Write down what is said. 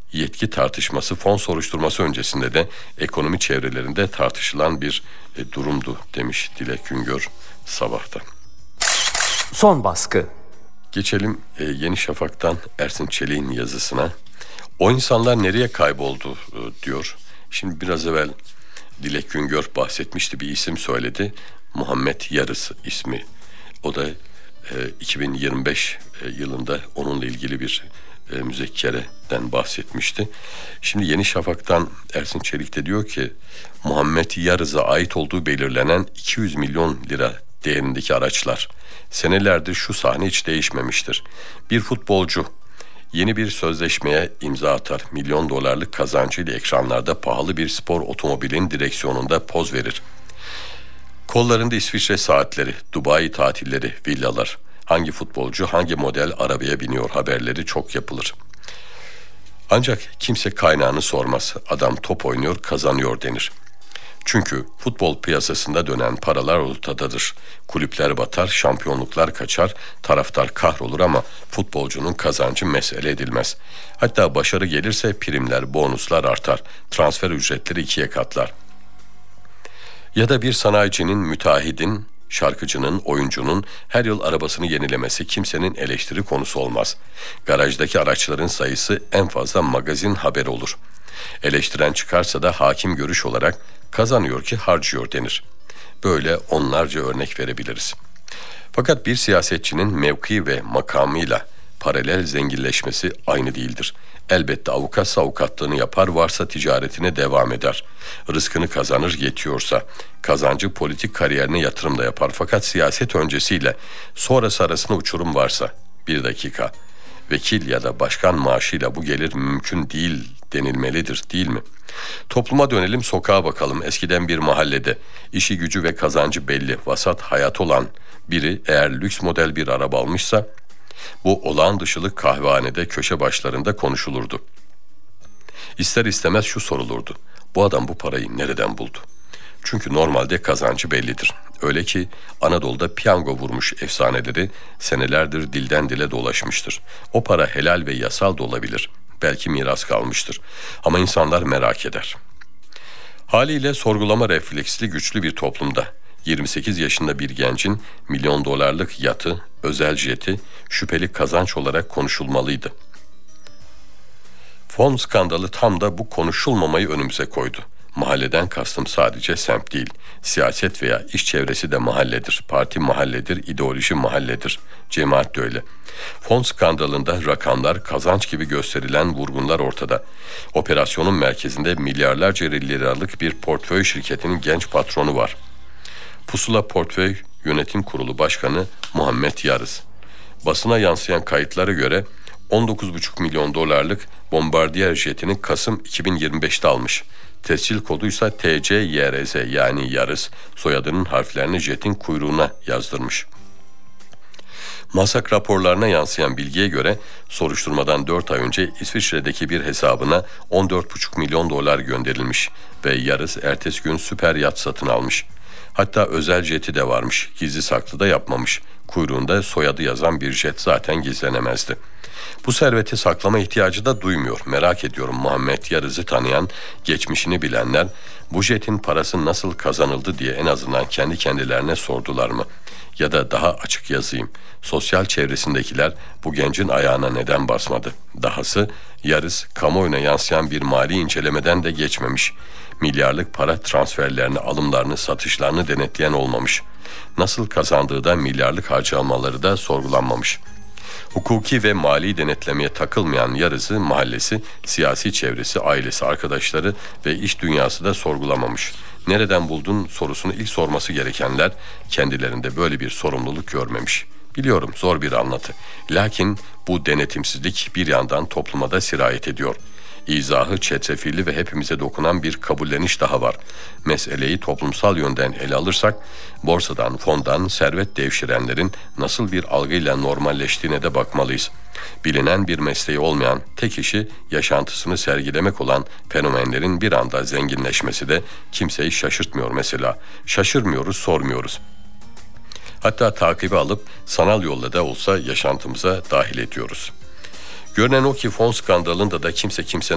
yetki tartışması fon soruşturması öncesinde de ekonomi çevrelerinde tartışılan bir durumdu demiş Dilek Güngör Sabah'ta. Son baskı. Geçelim Yeni Şafak'tan Ersin Çelik'in yazısına. O insanlar nereye kayboldu diyor. Şimdi biraz evvel Dilek Güngör bahsetmişti, bir isim söyledi. Muhammed Yarız ismi. O da 2025 yılında onunla ilgili bir müzekkereden bahsetmişti. Şimdi Yeni Şafak'tan Ersin Çelik de diyor ki Muhammed Yarız'a ait olduğu belirlenen 200 milyon lira değerindeki araçlar senelerdir şu sahne hiç değişmemiştir. Bir futbolcu yeni bir sözleşmeye imza atar. Milyon dolarlık kazancıyla ekranlarda pahalı bir spor otomobilin direksiyonunda poz verir. Kollarında İsviçre saatleri, Dubai tatilleri, villalar. Hangi futbolcu hangi model arabaya biniyor haberleri çok yapılır. Ancak kimse kaynağını sormaz. Adam top oynuyor, kazanıyor denir. Çünkü futbol piyasasında dönen paralar ortadadır. Kulüpler batar, şampiyonluklar kaçar, taraftar kahrolur ama futbolcunun kazancı mesele edilmez. Hatta başarı gelirse primler, bonuslar artar, transfer ücretleri ikiye katlar. Ya da bir sanayicinin, müteahhidin, şarkıcının, oyuncunun her yıl arabasını yenilemesi kimsenin eleştiri konusu olmaz. Garajdaki araçların sayısı en fazla magazin haberi olur. Eleştiren çıkarsa da hakim görüş olarak kazanıyor ki harcıyor denir. Böyle onlarca örnek verebiliriz. Fakat bir siyasetçinin mevki ve makamıyla paralel zenginleşmesi aynı değildir. Elbette avukatsa avukatlığını yapar, varsa ticaretine devam eder. Rızkını kazanır, yetiyorsa. Kazancı politik kariyerine yatırım da yapar. Fakat siyaset öncesiyle sonrası arasında uçurum varsa, bir dakika, vekil ya da başkan maaşıyla bu gelir mümkün değil denilmelidir, değil mi? Topluma dönelim, sokağa bakalım. Eskiden bir mahallede işi gücü ve kazancı belli, vasat hayat olan biri eğer lüks model bir araba almışsa bu olağan dışılık kahvehanede köşe başlarında konuşulurdu. İster istemez şu sorulurdu: bu adam bu parayı nereden buldu? Çünkü normalde kazancı bellidir. Öyle ki Anadolu'da piyango vurmuş efsaneleri senelerdir dilden dile dolaşmıştır. O para helal ve yasal da olabilir. Belki miras kalmıştır. Ama insanlar merak eder. Haliyle sorgulama refleksli güçlü bir toplumda 28 yaşında bir gencin milyon dolarlık yatı, özel jeti şüpheli kazanç olarak konuşulmalıydı. Fon skandalı tam da bu konuşulmamayı önümüze koydu. Mahalleden kastım sadece semt değil, siyaset veya iş çevresi de mahalledir. Parti mahalledir, ideoloji mahalledir. Cemaat de öyle. Fon skandalında rakamlar, kazanç gibi gösterilen vurgunlar ortada. Operasyonun merkezinde milyarlarca liralık bir portföy şirketinin genç patronu var. Pusula Portföy Yönetim Kurulu Başkanı Muhammed Yarız. Basına yansıyan kayıtlara göre 19,5 milyon dolarlık Bombardier jetini Kasım 2025'te almış. Tescil koduysa TCYRZ yani Yarız, soyadının harflerini jetin kuyruğuna yazdırmış. Masak raporlarına yansıyan bilgiye göre soruşturmadan 4 ay önce İsviçre'deki bir hesabına 14,5 milyon dolar gönderilmiş ve Yarız ertesi gün süper yat satın almış. Hatta özel jeti de varmış, gizli saklı da yapmamış. Kuyruğunda soyadı yazan bir jet zaten gizlenemezdi. Bu serveti saklama ihtiyacı da duymuyor. Merak ediyorum, Muhammed Yarız'ı tanıyan, geçmişini bilenler bu jetin parası nasıl kazanıldı diye en azından kendi kendilerine sordular mı? Ya da daha açık yazayım, sosyal çevresindekiler bu gencin ayağına neden basmadı? Dahası Yarız kamuoyuna yansıyan bir mali incelemeden de geçmemiş. Milyarlık para transferlerini, alımlarını, satışlarını denetleyen olmamış. Nasıl kazandığı da milyarlık harcamaları da sorgulanmamış. Hukuki ve mali denetlemeye takılmayan Yarız'ı mahallesi, siyasi çevresi, ailesi, arkadaşları ve iş dünyası da sorgulamamış. Nereden buldun sorusunu ilk sorması gerekenler kendilerinde böyle bir sorumluluk görmemiş. Biliyorum, zor bir anlatı. Lakin bu denetimsizlik bir yandan topluma da sirayet ediyor. İzahı çetrefilli ve hepimize dokunan bir kabulleniş daha var. Meseleyi toplumsal yönden ele alırsak, borsadan, fondan servet devşirenlerin nasıl bir algıyla normalleştiğine de bakmalıyız. Bilinen bir mesleği olmayan, tek işi yaşantısını sergilemek olan fenomenlerin bir anda zenginleşmesi de kimseyi şaşırtmıyor mesela. Şaşırmıyoruz, sormuyoruz. Hatta takibi alıp sanal yolla da olsa yaşantımıza dahil ediyoruz. Görünen o ki fon skandalında da kimse